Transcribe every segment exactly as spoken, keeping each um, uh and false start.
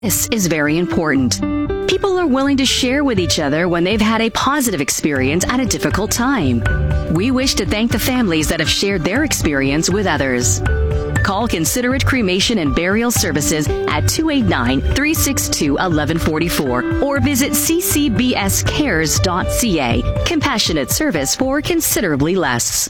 This is very important. People are willing to share with each other when they've had a positive experience at a difficult time. We wish to thank the families that have shared their experience with others. Call Considerate Cremation and Burial Services at two eight nine, three six two, one one four four or visit c c b s cares dot c a. Compassionate service for considerably less.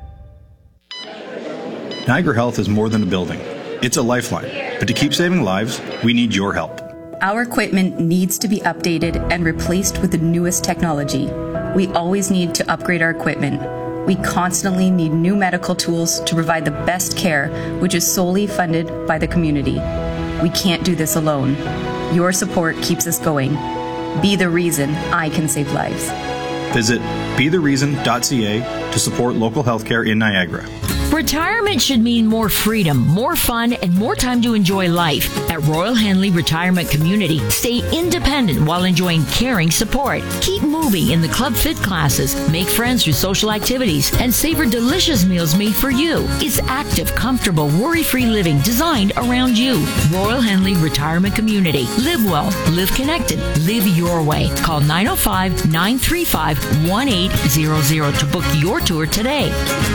Niagara Health is more than a building. It's a lifeline. But to keep saving lives, we need your help. Our equipment needs to be updated and replaced with the newest technology. We always need to upgrade our equipment. We constantly need new medical tools to provide the best care, which is solely funded by the community. We can't do this alone. Your support keeps us going. Be the reason I can save lives. Visit be the reason dot c a to support local healthcare in Niagara. Retirement should mean more freedom, more fun, and more time to enjoy life. At Royal Henley Retirement Community, stay independent while enjoying caring support. Keep moving in the Club Fit classes, make friends through social activities, and savor delicious meals made for you. It's active, comfortable, worry-free living designed around you. Royal Henley Retirement Community. Live well, live connected, live your way. Call nine oh five, nine three five, one eight zero zero to book your tour today.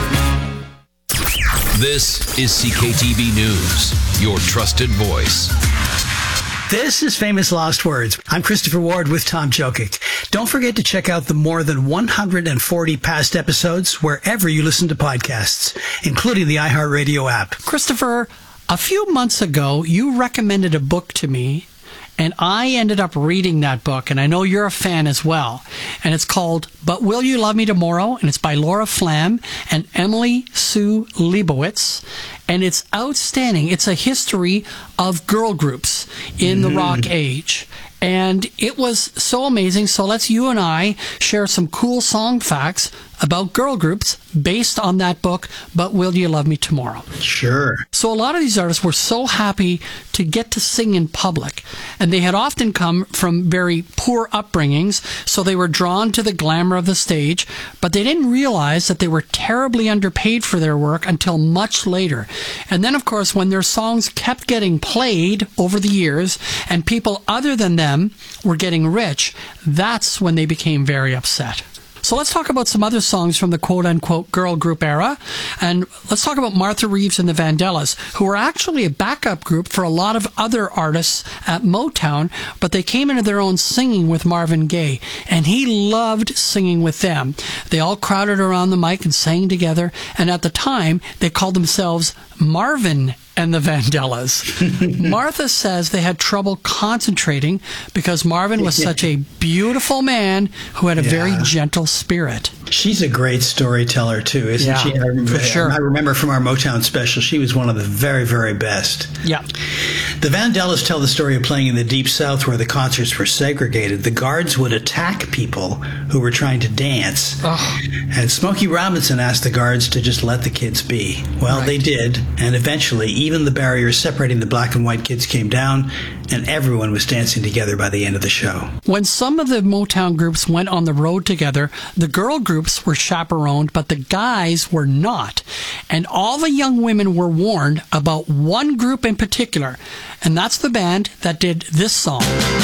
This is C K T V News, your trusted voice. This is Famous Lost Words. I'm Christopher Ward with Tom Jokic. Don't forget to check out the more than one hundred forty past episodes wherever you listen to podcasts, including the iHeartRadio app. Christopher, a few months ago, you recommended a book to me, and I ended up reading that book, and I know you're a fan as well. And it's called But Will You Love Me Tomorrow? And it's by Laura Flamm and Emily Sue Leibowitz. And it's outstanding. It's a history of girl groups in the mm. rock age. And it was so amazing. So let's you and I share some cool song facts about girl groups based on that book, But Will You Love Me Tomorrow? Sure. So a lot of these artists were so happy to get to sing in public, and they had often come from very poor upbringings, so they were drawn to the glamour of the stage, but they didn't realize that they were terribly underpaid for their work until much later. And then, of course, when their songs kept getting played over the years, and people other than them were getting rich, that's when they became very upset. So let's talk about some other songs from the quote-unquote girl group era. And let's talk about Martha Reeves and the Vandellas, who were actually a backup group for a lot of other artists at Motown, but they came into their own singing with Marvin Gaye, and he loved singing with them. They all crowded around the mic and sang together, and at the time, they called themselves Marvin and the Vandellas. Martha says they had trouble concentrating because Marvin was such a beautiful man who had a yeah. very gentle spirit. She's a great storyteller, too, isn't yeah, she? I remember, for sure. I remember from our Motown special, she was one of the very, very best. Yeah. The Vandellas tell the story of playing in the Deep South where the concerts were segregated. The guards would attack people who were trying to dance. Oh. And Smokey Robinson asked the guards to just let the kids be. Well, right. they did, and eventually even the barriers separating the black and white kids came down, and everyone was dancing together by the end of the show. When some of the Motown groups went on the road together, the girl groups were chaperoned, but the guys were not. And all the young women were warned about one group in particular, and that's the band that did this song.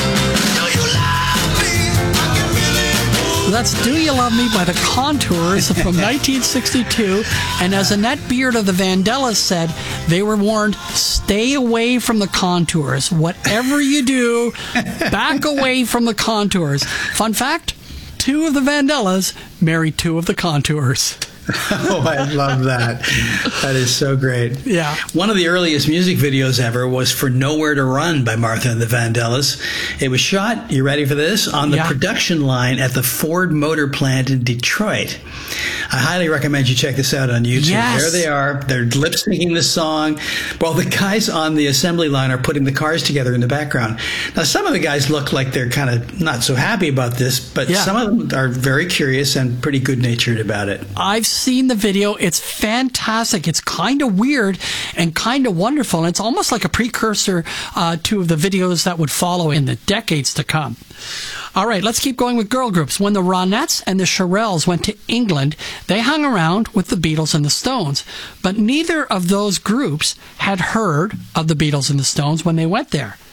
That's Do You Love Me by the Contours from nineteen sixty-two. And as Annette Beard of the Vandellas said, they were warned, stay away from the Contours. Whatever you do, back away from the Contours. Fun fact, two of the Vandellas married two of the Contours. Oh, I love that. That is so great. Yeah. One of the earliest music videos ever was for Nowhere to Run by Martha and the Vandellas. It was shot, you ready for this, on the yeah. production line at the Ford Motor Plant in Detroit. I highly recommend you check this out on YouTube. Yes. There they are. They're lip syncing this song while the guys on the assembly line are putting the cars together in the background. Now, some of the guys look like they're kind of not so happy about this, but yeah. some of them are very curious and pretty good-natured about it. I've seen the video. It's fantastic. It's kind of weird and kind of wonderful. And it's almost like a precursor uh, to the videos that would follow in the decades to come. All right, let's keep going with girl groups. When the Ronettes and the Shirelles went to England, they hung around with the Beatles and the Stones. But neither of those groups had heard of the Beatles and the Stones when they went there.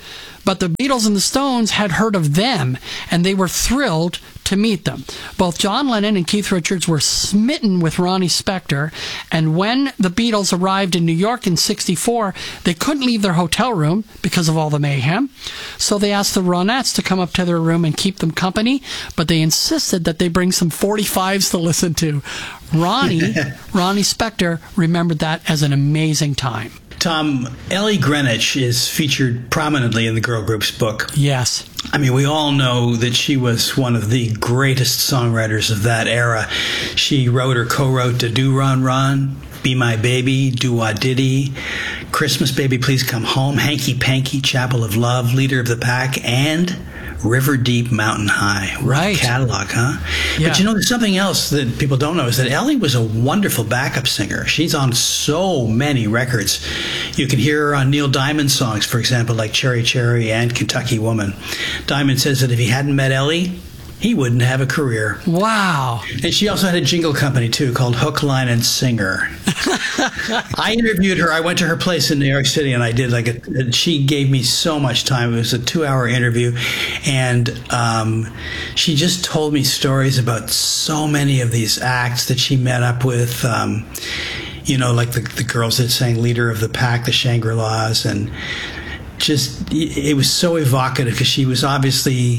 But the Beatles and the Stones had heard of them, and they were thrilled to meet them. Both John Lennon and Keith Richards were smitten with Ronnie Spector, and when the Beatles arrived in New York in sixty-four, they couldn't leave their hotel room because of all the mayhem. So they asked the Ronettes to come up to their room and keep them company, but they insisted that they bring some forty-fives to listen to. Ronnie, Ronnie Spector remembered that as an amazing time. Tom, Ellie Greenwich is featured prominently in the girl group's book. Yes. I mean, we all know that she was one of the greatest songwriters of that era. She wrote or co-wrote to Do Ron Ron, Be My Baby, Do Wah Diddy, Christmas Baby Please Come Home, Hanky Panky, Chapel of Love, Leader of the Pack, and River Deep, Mountain High. Right. Catalog, huh? Yeah. But you know, there's something else that people don't know is that Ellie was a wonderful backup singer. She's on so many records. You can hear her on Neil Diamond songs, for example, like Cherry Cherry and Kentucky Woman. Diamond says that if he hadn't met Ellie, he wouldn't have a career. Wow. And she also had a jingle company, too, called Hook, Line, and Singer. I interviewed her. I went to her place in New York City, and I did like a, she gave me so much time. It was a two-hour interview, and um, she just told me stories about so many of these acts that she met up with, um, you know, like the, the girls that sang Leader of the Pack, the Shangri-Las, and just, it was so evocative because she was obviously...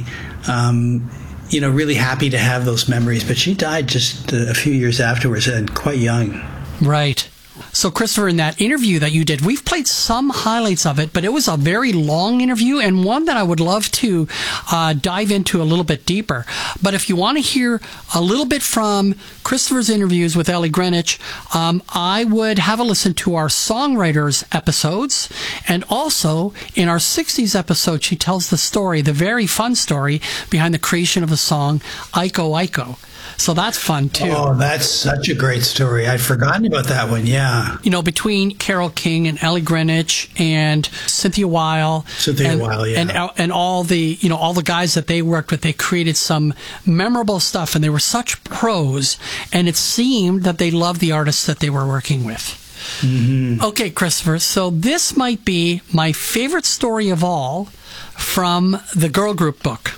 Um, you know, really happy to have those memories. But she died just a few years afterwards and quite young. Right. So, Christopher, in that interview that you did, we've played some highlights of it, but it was a very long interview and one that I would love to uh, dive into a little bit deeper. But if you want to hear a little bit from Christopher's interviews with Ellie Greenwich, um, I would have a listen to our Songwriters episodes. And also, in our sixties episode, she tells the story, the very fun story behind the creation of the song Iko Iko. So that's fun, too. Oh, that's such a great story. I'd forgotten about that one, yeah. You know, between Carole King and Ellie Greenwich and Cynthia Weil. Cynthia and, Weil, yeah. And, and all the, you know, all the guys that they worked with, they created some memorable stuff, and they were such pros, and it seemed that they loved the artists that they were working with. Mm-hmm. Okay, Christopher, so this might be my favorite story of all from the girl group book.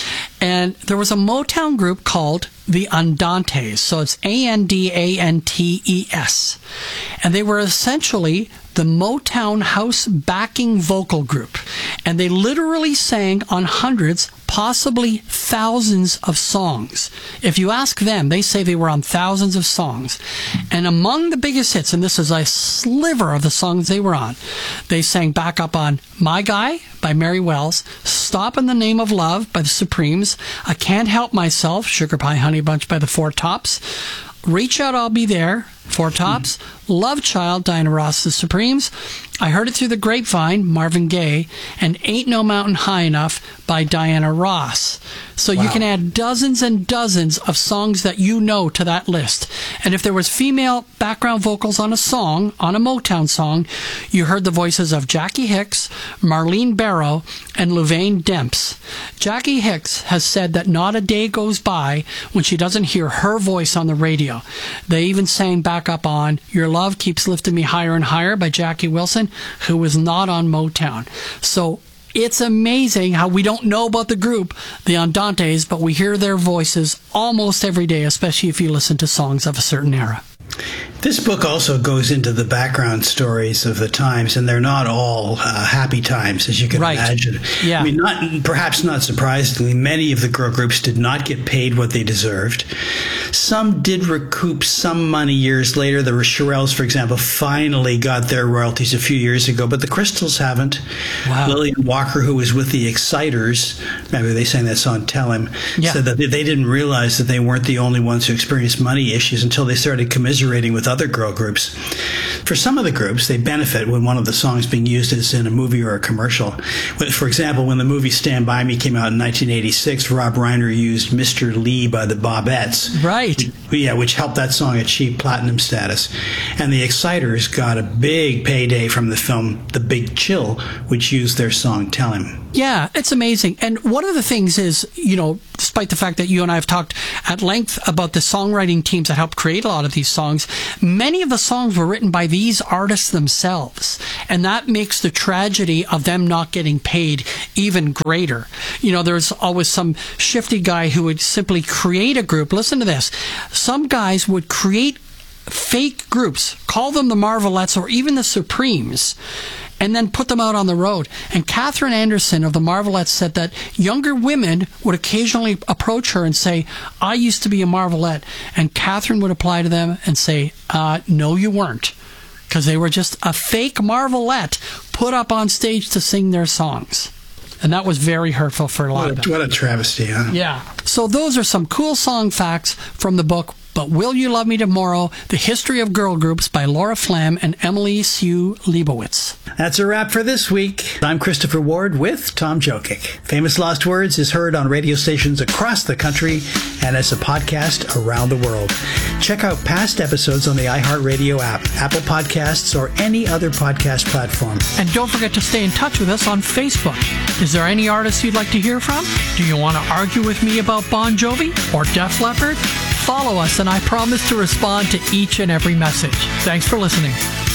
And there was a Motown group called the Andantes. So it's A N D A N T E S. And they were essentially the Motown house backing vocal group. And they literally sang on hundreds, possibly thousands of songs. If you ask them, they say they were on thousands of songs. And among the biggest hits, and this is a sliver of the songs they were on, they sang backup on My Guy by Mary Wells, Stop in the Name of Love by the Supremes, I Can't Help Myself, Sugar Pie Honey Bunch by the Four Tops, Reach Out, I'll Be There, Four Tops, mm. Love Child, Diana Ross, the Supremes, I Heard It Through the Grapevine, Marvin Gaye, and Ain't No Mountain High Enough by Diana Ross. So wow. You can add dozens and dozens of songs that you know to that list. And if there was female background vocals on a song, on a Motown song, you heard the voices of Jackie Hicks, Marlene Barrow, and Louvain Demps. Jackie Hicks has said that not a day goes by when she doesn't hear her voice on the radio. They even sang back up on Your Love Keeps Lifting Me Higher and Higher by Jackie Wilson, who was not on Motown. So it's amazing how we don't know about the group, the Andantes, but we hear their voices almost every day, especially if you listen to songs of a certain era. This book also goes into the background stories of the times, and they're not all uh, happy times, as you can right. imagine. Yeah. I mean, not perhaps not surprisingly, many of the girl groups did not get paid what they deserved. Some did recoup some money years later. The Shirelles, for example, finally got their royalties a few years ago, but the Crystals haven't. Wow. Lillian Walker, who was with the Exciters, maybe they sang that song Tell Him, yeah. said that they didn't realize that they weren't the only ones who experienced money issues until they started commiserating with other girl groups. For some of the groups, they benefit when one of the songs being used is in a movie or a commercial. For example, when the movie Stand By Me came out in nineteen eighty-six, Rob Reiner used Mister Lee by the Bobettes. Right. Yeah, which helped that song achieve platinum status. And the Exciters got a big payday from the film The Big Chill, which used their song Tell Him. Yeah, it's amazing. And one of the things is, you know, despite the fact that you and I have talked at length about the songwriting teams that helped create a lot of these songs, many of the songs were written by these artists themselves. And that makes the tragedy of them not getting paid even greater. You know, there's always some shifty guy who would simply create a group. Listen to this. Some guys would create fake groups, call them the Marvelettes or even the Supremes, and then put them out on the road. And Catherine Anderson of the Marvelettes said that younger women would occasionally approach her and say, I used to be a Marvelette. And Catherine would apply to them and say, uh, no, you weren't. Because they were just a fake Marvelette put up on stage to sing their songs. And that was very hurtful for a lot what of a, them. What a travesty, huh? Yeah. So those are some cool song facts from the book, But Will You Love Me Tomorrow? The History of Girl Groups by Laura Flam and Emily Sue Leibowitz. That's a wrap for this week. I'm Christopher Ward with Tom Jokic. Famous Lost Words is heard on radio stations across the country and as a podcast around the world. Check out past episodes on the iHeartRadio app, Apple Podcasts, or any other podcast platform. And don't forget to stay in touch with us on Facebook. Is there any artists you'd like to hear from? Do you want to argue with me about Bon Jovi or Def Leppard? Follow us, and I promise to respond to each and every message. Thanks for listening.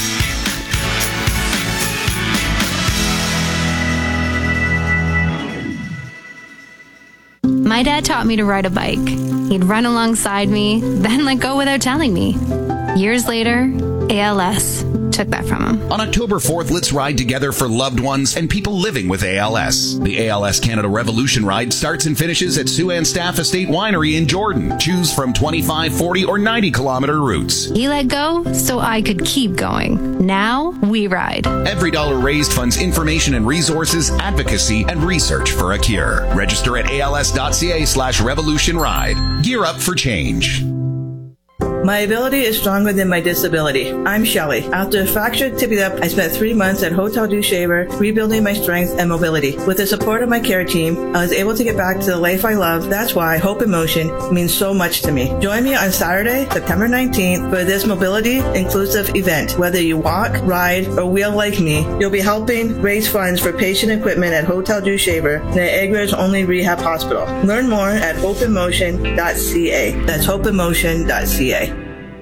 My dad taught me to ride a bike. He'd run alongside me, then let go without telling me. Years later, A L S took that from him. On October fourth, let's ride together for loved ones and people living with A L S. The A L S Canada Revolution Ride starts and finishes at Sue-Ann Staff Estate Winery in Jordan. Choose from twenty-five, forty, or ninety kilometer routes. He let go so I could keep going. Now we ride. Every dollar raised funds information and resources, advocacy, and research for a cure. Register at als.ca slash revolution ride. Gear up for change. My ability is stronger than my disability. I'm Shelley. After a fractured tibia, I spent three months at Hotel du Shaver rebuilding my strength and mobility. With the support of my care team, I was able to get back to the life I love. That's why Hope in Motion means so much to me. Join me on Saturday, September nineteenth for this mobility inclusive event. Whether you walk, ride, or wheel like me, you'll be helping raise funds for patient equipment at Hotel du Shaver, Niagara's only rehab hospital. Learn more at hope in motion dot c a. That's hope in motion dot c a.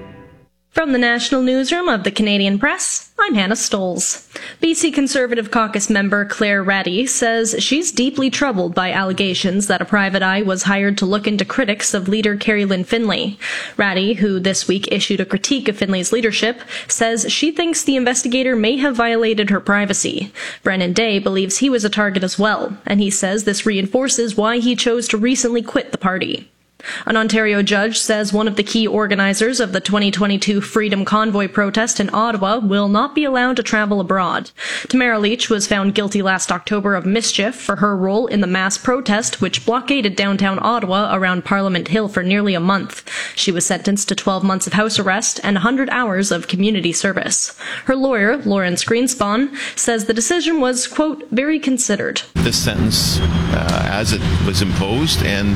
From the National Newsroom of the Canadian Press, I'm Hannah Stoles. B C Conservative Caucus member Claire Ratty says she's deeply troubled by allegations that a private eye was hired to look into critics of leader Kerry Lynn Finlay. Ratty, who this week issued a critique of Finlay's leadership, says she thinks the investigator may have violated her privacy. Brennan Day believes he was a target as well, and he says this reinforces why he chose to recently quit the party. An Ontario judge says one of the key organizers of the twenty twenty-two Freedom Convoy protest in Ottawa will not be allowed to travel abroad. Tamara Leach was found guilty last October of mischief for her role in the mass protest which blockaded downtown Ottawa around Parliament Hill for nearly a month. She was sentenced to twelve months of house arrest and one hundred hours of community service. Her lawyer, Lawrence Greenspan, says the decision was, quote, very considered. This sentence, uh, as it was imposed and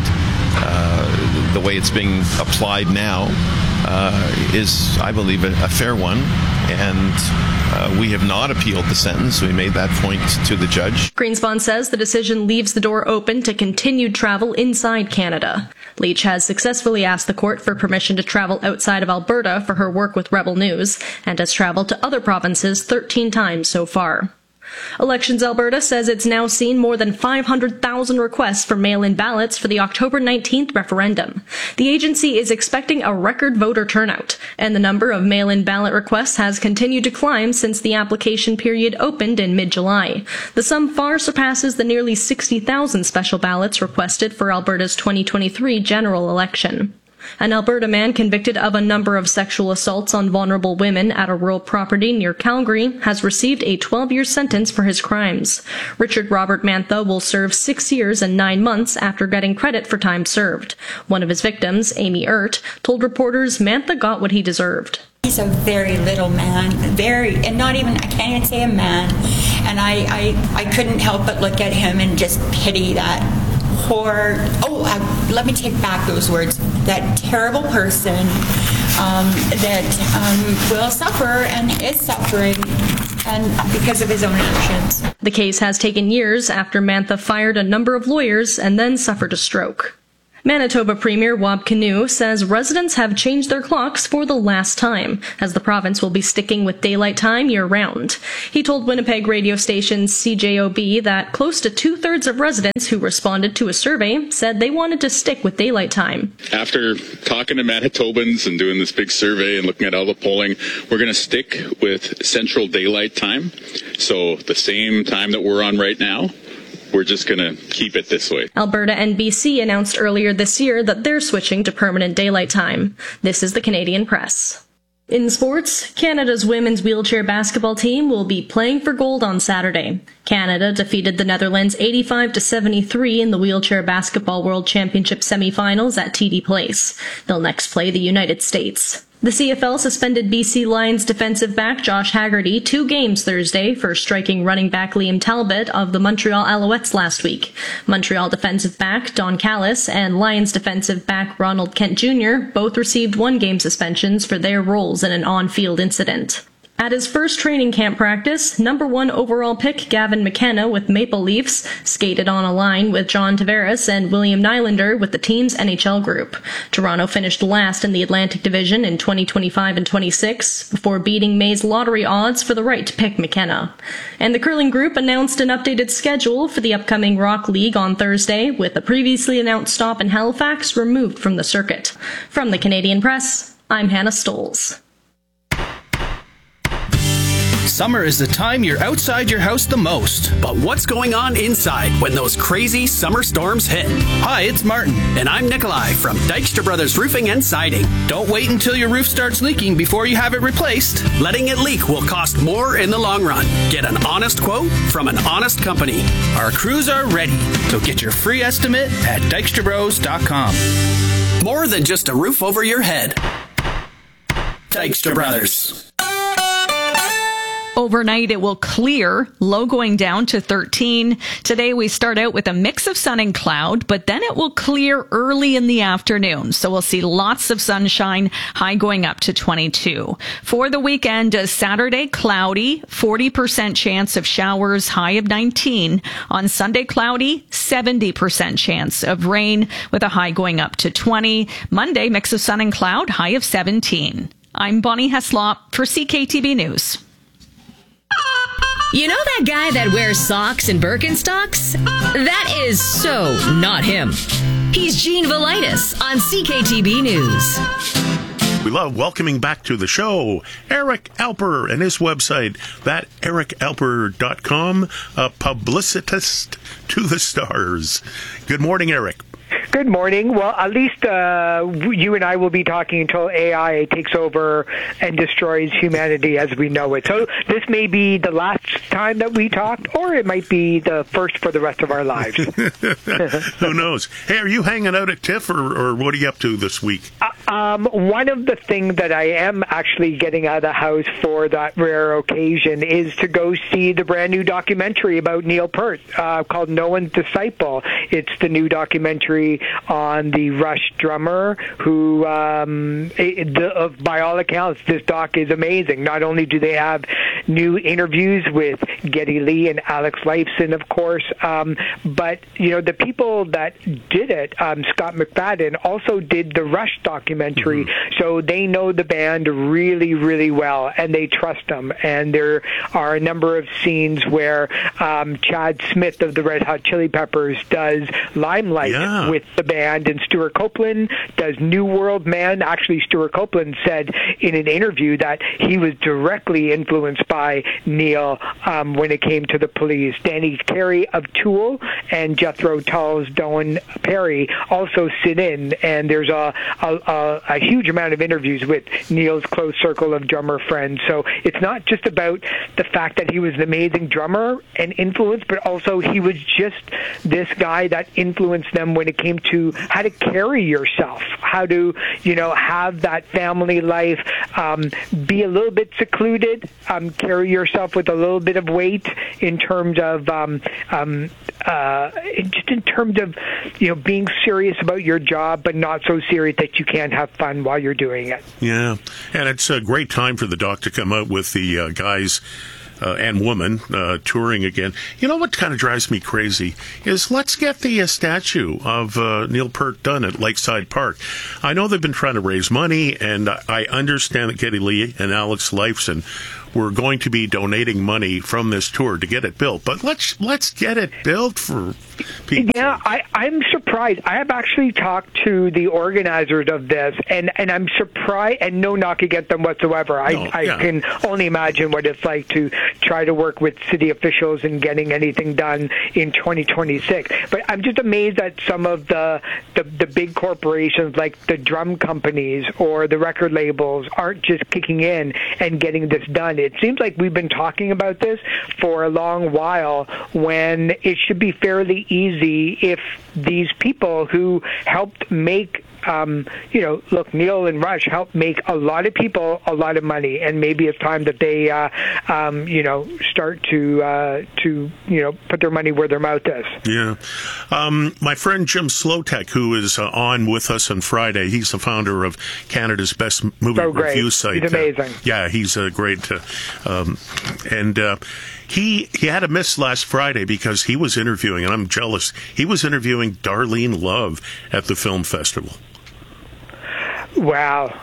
uh, the way it's being applied now uh, is, I believe, a, a fair one. And uh, we have not appealed the sentence. We made that point to the judge. Greenspan says the decision leaves the door open to continued travel inside Canada. Leach has successfully asked the court for permission to travel outside of Alberta for her work with Rebel News and has traveled to other provinces thirteen times so far. Elections Alberta says it's now seen more than five hundred thousand requests for mail-in ballots for the October nineteenth referendum. The agency is expecting a record voter turnout, and the number of mail-in ballot requests has continued to climb since the application period opened in mid-July. The sum far surpasses the nearly sixty thousand special ballots requested for Alberta's twenty twenty-three general election. An Alberta man convicted of a number of sexual assaults on vulnerable women at a rural property near Calgary has received a twelve-year sentence for his crimes. Richard Robert Mantha will serve six years and nine months after getting credit for time served. One of his victims, Amy Ert, told reporters Mantha got what he deserved. He's a very little man, very, and not even, I can't even say a man. And I, I, I couldn't help but look at him and just pity that poor, oh, I, let me take back those words, that terrible person um, that um, will suffer and is suffering and because of his own actions. The case has taken years after Mantha fired a number of lawyers and then suffered a stroke. Manitoba Premier Wab Kinew says residents have changed their clocks for the last time, as the province will be sticking with daylight time year-round. He told Winnipeg radio station C J O B that close to two-thirds of residents who responded to a survey said they wanted to stick with daylight time. After talking to Manitobans and doing this big survey and looking at all the polling, we're going to stick with Central Daylight Time, so the same time that we're on right now. We're just going to keep it this way. Alberta and B C announced earlier this year that they're switching to permanent daylight time. This is the Canadian Press. In sports, Canada's women's wheelchair basketball team will be playing for gold on Saturday. Canada defeated the Netherlands eighty-five to seventy-three in the Wheelchair Basketball World Championship semifinals at T D Place. They'll next play the United States. The C F L suspended B C Lions defensive back Josh Haggerty two games Thursday for striking running back Liam Talbot of the Montreal Alouettes last week. Montreal defensive back Don Callis and Lions defensive back Ronald Kent Junior both received one-game suspensions for their roles in an on-field incident. At his first training camp practice, number one overall pick Gavin McKenna with Maple Leafs skated on a line with John Tavares and William Nylander with the team's N H L group. Toronto finished last in the Atlantic Division in twenty twenty-five and twenty-six before beating May's lottery odds for the right to pick McKenna. And the curling group announced an updated schedule for the upcoming Rock League on Thursday, with the previously announced stop in Halifax removed from the circuit. From the Canadian Press, I'm Hannah Stoles. Summer is the time you're outside your house the most. But what's going on inside when those crazy summer storms hit? Hi, it's Martin. And I'm Nikolai from Dykstra Brothers Roofing and Siding. Don't wait until your roof starts leaking before you have it replaced. Letting it leak will cost more in the long run. Get an honest quote from an honest company. Our crews are ready, so get your free estimate at dykstra bros dot com. More than just a roof over your head. Dykstra Brothers. Overnight, it will clear, low going down to thirteen. Today, we start out with a mix of sun and cloud, but then it will clear early in the afternoon. So we'll see lots of sunshine, high going up to twenty-two. For the weekend, Saturday, cloudy, forty percent chance of showers, high of nineteen. On Sunday, cloudy, seventy percent chance of rain with a high going up to twenty. Monday, mix of sun and cloud, high of seventeen. I'm Bonnie Heslop for C K T B News. You know that guy that wears socks and Birkenstocks? That is so not him. He's Gene Velitis on C K T B News. We love welcoming back to the show Eric Alper and his website, that eric alper dot com, a publicist to the stars. Good morning, Eric. Good morning. Well, at least uh, you and I will be talking until A I takes over and destroys humanity as we know it. So this may be the last time that we talk, or it might be the first for the rest of our lives. Who knows? Hey, are you hanging out at TIFF, or, or what are you up to this week? Uh, um, one of the things that I am actually getting out of the house for that rare occasion is to go see the brand new documentary about Neil Peart uh, called No One's Disciple. It's the new documentary on the Rush drummer who, um, it, the, uh, by all accounts, this doc is amazing. Not only do they have new interviews with Geddy Lee and Alex Lifeson, of course, um, but, you know, the people that did it, um, Scott McFadden, also did the Rush documentary, mm-hmm. so they know the band really, really well, and they trust them. And there are a number of scenes where um, Chad Smith of the Red Hot Chili Peppers does Limelight yeah. with the band, and Stuart Copeland does New World Man. Actually, Stuart Copeland said in an interview that he was directly influenced by Neil um, when it came to the Police. Danny Carey of Tool and Jethro Tull's Don Perry also sit in, and there's a, a, a, a huge amount of interviews with Neil's close circle of drummer friends. So it's not just about the fact that he was an amazing drummer and influence, but also he was just this guy that influenced them when it came to how to carry yourself, how to, you know, have that family life, um, be a little bit secluded, um, carry yourself with a little bit of weight in terms of, um, um, uh, just in terms of, you know, being serious about your job, but not so serious that you can't have fun while you're doing it. Yeah, and it's a great time for the doc to come out with the uh, guys uh, and woman uh, touring again. You know what kind of drives me crazy is let's get the uh, statue of uh, Neil Peart done at Lakeside Park. I know they've been trying to raise money, and I understand that Geddy Lee and Alex Lifeson were going to be donating money from this tour to get it built. But let's let's get it built for people. Yeah, I, I'm surprised. I have actually talked to the organizers of this, and, and I'm surprised, and no knock against them whatsoever. I, no, I yeah. can only imagine what it's like to try to work with city officials and getting anything done in twenty twenty-six. But I'm just amazed that some of the, the, the big corporations like the drum companies or the record labels aren't just kicking in and getting this done. It seems like we've been talking about this for a long while when it should be fairly easy if these people who helped make Um, you know, look, Neil and Rush helped make a lot of people a lot of money, and maybe it's time that they, uh, um, you know, start to uh, to you know put their money where their mouth is. Yeah, um, my friend Jim Slotek, who is uh, on with us on Friday, he's the founder of Canada's Best Movie so great. Review site. He's amazing. Uh, yeah, he's a uh, great, uh, um, and. Uh, He he had a miss last Friday because he was interviewing, and I'm jealous, he was interviewing Darlene Love at the film festival. Wow.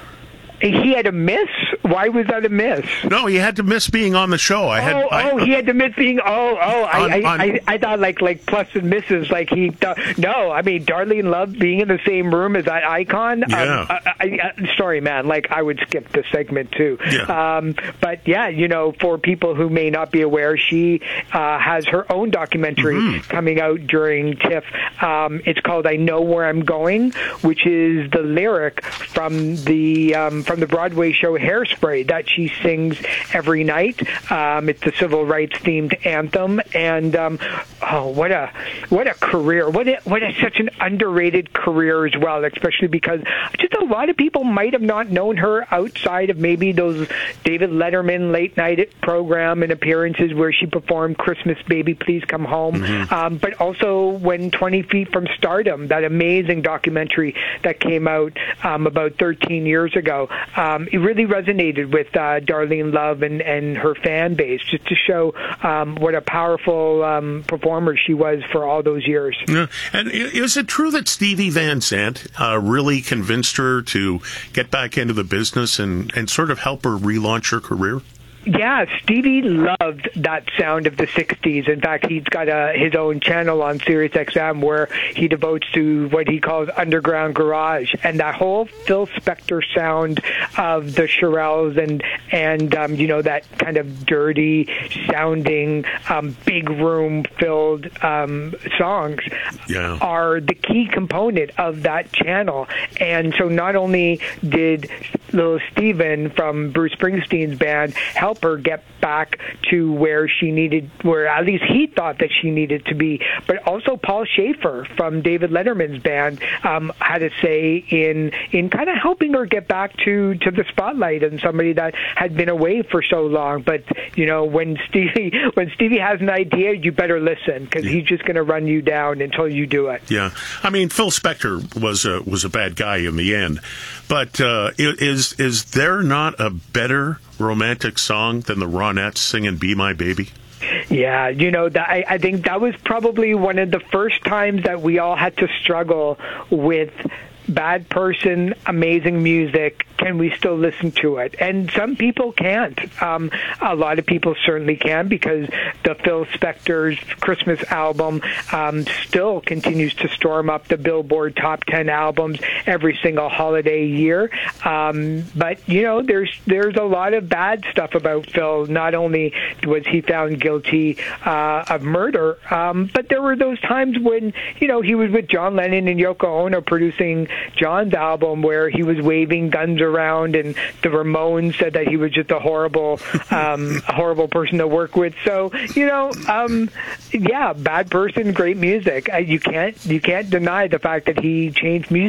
He had a miss? Why was that a miss? No, he had to miss being on the show. I had. Oh, I, oh, he had to miss being. Oh, oh, I, on, I, on, I, I thought like like plus and misses. Like he. Th- no, I mean Darlene Love being in the same room as that icon. Yeah. Um, I, I, I, sorry, man. Like I would skip the segment too. Yeah. Um, but yeah, you know, for people who may not be aware, she uh, has her own documentary mm-hmm. coming out during TIFF. Um, it's called "I Know Where I'm Going," which is the lyric from the um, from the Broadway show Hairspray that she sings every night. Um, it's the civil rights themed anthem, and um, oh, what a what a career! What a, what a such an underrated career as well, especially because just a lot of people might have not known her outside of maybe those David Letterman late night program and appearances where she performed "Christmas Baby Please Come Home," mm-hmm. um, but also when twenty feet from Stardom, that amazing documentary that came out um, about thirteen years ago. Um, it really resonated with uh, Darlene Love and, and her fan base, just to show um, what a powerful um, performer she was for all those years. Yeah. And is it true that Stevie Van Zandt uh, really convinced her to get back into the business and, and sort of help her relaunch her career? Yeah, Stevie loved that sound of the sixties. In fact, he's got a, his own channel on Sirius X M where he devotes to what he calls underground garage, and that whole Phil Spector sound of the Shirelles and and um, you know, that kind of dirty sounding, um, big room filled um, songs yeah. are the key component of that channel. And so not only did little Steven from Bruce Springsteen's band help her get back to where she needed, where at least he thought that she needed to be, but also Paul Schaefer from David Letterman's band um, had a say in in kind of helping her get back to, to the spotlight, and somebody that had been away for so long. But you know, when Stevie when Stevie has an idea, you better listen, because yeah. he's just going to run you down until you do it. Yeah, I mean, Phil Spector was a, was a bad guy in the end, but uh, is is there not a better romantic song than the Ronettes singing "Be My Baby"? Yeah, you know, that, I, I think that was probably one of the first times that we all had to struggle with bad person, amazing music. Can we still listen to it? And some people can't. Um, a lot of people certainly can, because the Phil Spector's Christmas album um, still continues to storm up the Billboard top ten albums every single holiday year. Um, but, you know, there's there's a lot of bad stuff about Phil. Not only was he found guilty uh, of murder, um, but there were those times when, you know, he was with John Lennon and Yoko Ono producing John's album, where he was waving guns around, and the Ramones said that he was just a horrible, um, horrible person to work with. So, you know, um, yeah, bad person, great music. Uh, you can't, you can't deny the fact that he changed music oh,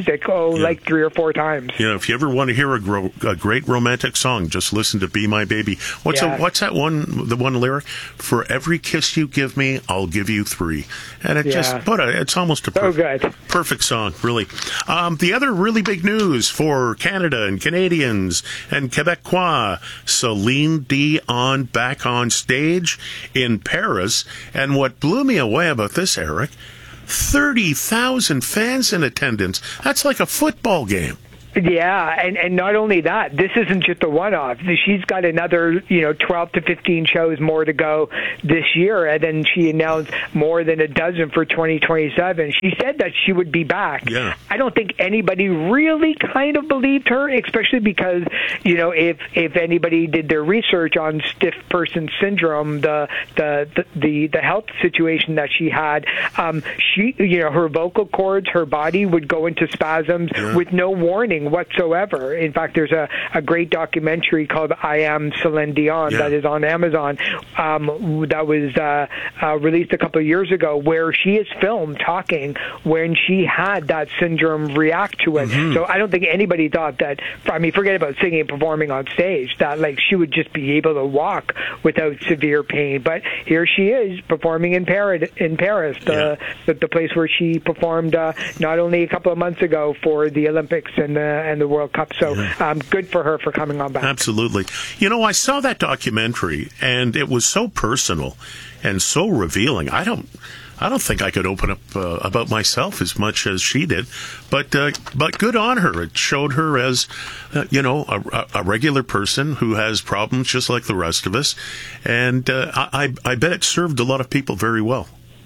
know, Yeah. like three or four times. You know, if you ever want to hear a, gro- a great romantic song, just listen to "Be My Baby." What's Yeah. a, what's that one? The one lyric: "For every kiss you give me, I'll give you three." And it Yeah. just, but it's almost a So perfect, good. perfect song, really. Um, the other really big news for Canada and Canadians and Quebecois: Celine Dion back on stage in Paris. And what blew me away about this, Eric, thirty thousand fans in attendance. That's like a football game. Yeah, and, and not only that, this isn't just a one-off. She's got another, you know, twelve to fifteen shows more to go this year, and then she announced more than a dozen for twenty twenty-seven. She said that she would be back. Yeah. I don't think anybody really kind of believed her, especially because, you know, if if anybody did their research on stiff person syndrome, the the the the, the health situation that she had, um, she, you know, her vocal cords, her body would go into spasms Yeah. with no warning whatsoever. In fact, there's a, a great documentary called I Am Celine Dion Yeah. that is on Amazon um, that was uh, uh, released a couple of years ago, where she is filmed talking when she had that syndrome react to it. Mm-hmm. So I don't think anybody thought that, I mean, forget about singing and performing on stage, that like she would just be able to walk without severe pain. But here she is performing in Paris, in Paris, the, Yeah. the, the place where she performed uh, not only a couple of months ago for the Olympics and the and the World Cup. So um, good for her for coming on back. Absolutely. You know, I saw that documentary, and it was so personal and so revealing. I don't, I don't think I could open up uh, about myself as much as she did, but uh, but good on her. It showed her as, uh, you know, a, a regular person who has problems just like the rest of us, and uh, I, I bet it served a lot of people very well.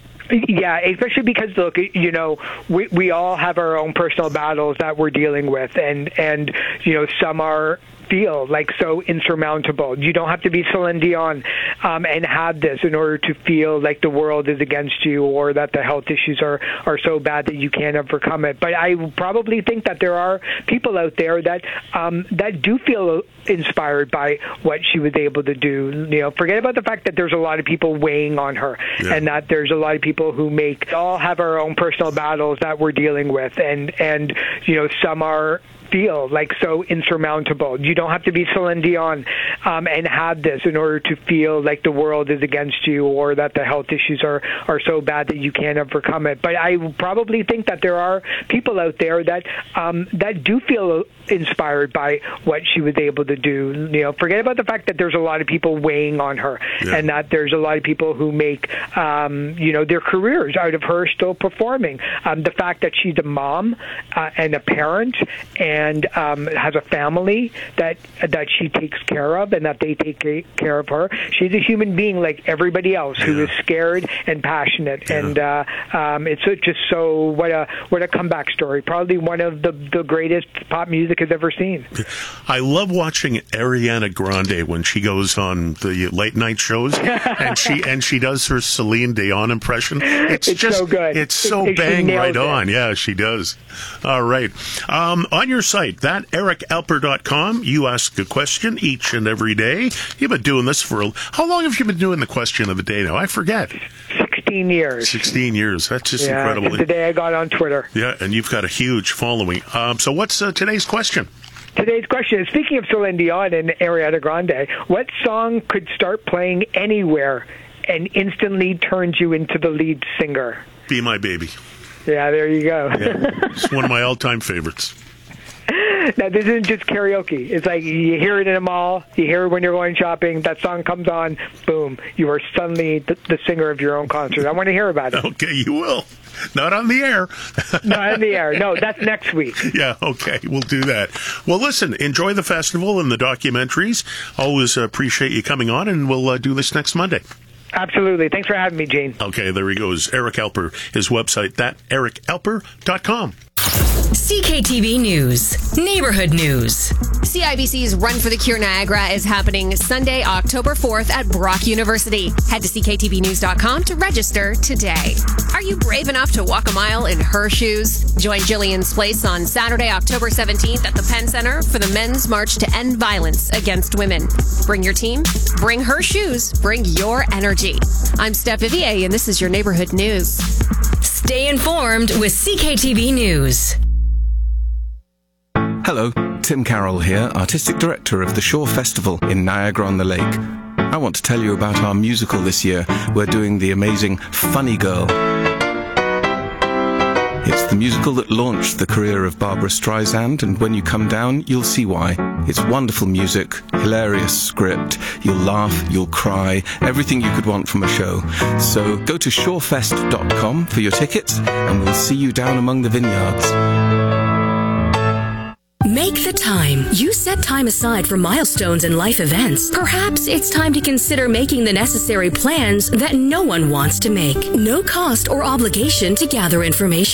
Yeah, especially because, look, you know, we we all have our own personal battles that we're dealing with, and and you know, some are feel like so insurmountable. You don't have to be Celine Dion um, and have this in order to feel like the world is against you, or that the health issues are, are so bad that you can't overcome it. But I probably think that there are people out there that um, that do feel inspired by what she was able to do. You know, forget about the fact that there's a lot of people weighing on her, Yeah. and that there's a lot of people who make all have our own personal battles that we're dealing with, and and you know, some are feel like so insurmountable. You don't have to be Celine Dion um, and have this in order to feel like the world is against you, or that the health issues are, are so bad that you can't overcome it. But I probably think that there are people out there that um, that do feel inspired by what she was able to do. You know, forget about the fact that there's a lot of people weighing on her, Yeah. and that there's a lot of people who make um, you know, their careers out of her still performing. Um, the fact that she's a mom uh, and a parent, and and um, has a family that that she takes care of, and that they take care of her. She's a human being like everybody else, who Yeah. is scared and passionate, Yeah. and uh, um, it's just so what a what a comeback story. Probably one of the the greatest pop music has ever seen. I love watching Ariana Grande when she goes on the late night shows, and she and she does her Celine Dion impression. It's, It's just so good. It's so It- she bang nails right it. on. Yeah, she does. All right. Um, on your site, that eric alper dot com, you ask a question each and every day. You've been doing this for a, how long have you been doing the question of the day now? I forget. Sixteen years. Sixteen years. That's just Yeah, incredible. since the day I got on Twitter. Yeah, and you've got a huge following. Um, so what's uh, today's question? Today's question is, speaking of Celine Dion and Ariana Grande, what song could start playing anywhere and instantly turns you into the lead singer? Be My Baby. Yeah, there you go. Yeah, it's one of my all-time favorites. Now, this isn't just karaoke. It's like you hear it in a mall, you hear it when you're going shopping, that song comes on, boom, you are suddenly the, the singer of your own concert. I want to hear about it. Okay, you will. Not on the air. Not on the air. No, that's next week. Yeah, okay, we'll do that. Well, listen, enjoy the festival and the documentaries. Always appreciate you coming on, and we'll uh, do this next Monday. Absolutely. Thanks for having me, Gene. Okay, there he goes. Eric Alper, his website, that eric alper dot com. C K T V News, Neighborhood News. C I B C's Run for the Cure Niagara is happening Sunday, October fourth at Brock University. Head to c k t v news dot com to register today. Are you brave enough to walk a mile in her shoes? Join Jillian's Place on Saturday, October seventeenth at the Penn Center for the Men's March to End Violence Against Women. Bring your team, bring her shoes, bring your energy. I'm Steph Vivier, and this is your Neighborhood News. Stay informed with C K T V News. Hello, Tim Carroll here, Artistic Director of the Shore Festival in Niagara-on-the-Lake. I want to tell you about our musical this year. We're doing the amazing Funny Girl. It's the musical that launched the career of Barbara Streisand, and when you come down, you'll see why. It's wonderful music, hilarious script, you'll laugh, you'll cry, everything you could want from a show. So go to shorefest dot com for your tickets, and we'll see you down among the vineyards. Make the time. You set time aside for milestones and life events. Perhaps it's time to consider making the necessary plans that no one wants to make. No cost or obligation to gather information.